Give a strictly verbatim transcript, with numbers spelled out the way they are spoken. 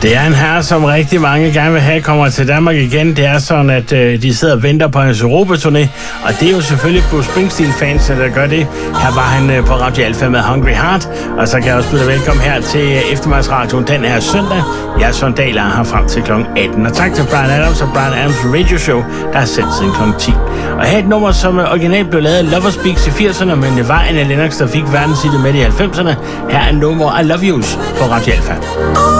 Det er en herre, som rigtig mange gerne vil have, kommer til Danmark igen. Det er sådan, at øh, de sidder og venter på hans Europaturné, og det er jo selvfølgelig Bruce Springsteen-fans, der gør det. Her var han øh, på Radio Alfa med Hungry Heart, og så kan jeg også byde velkommen her til øh, eftermiddagsradioen den her søndag. Jeg er Søren Dahl, her frem til klokken atten. Og tak til Brian Adams og Brian Adams Radio Show, der har sendt siden klokken ti. Og her er et nummer, som øh, originalt blev lavet af Lovers Beaks i firserne, men det var Annie Lennox, der fik verdenshittet med i halvfemserne. Her er nummer I Love Yous på Radio Alfa.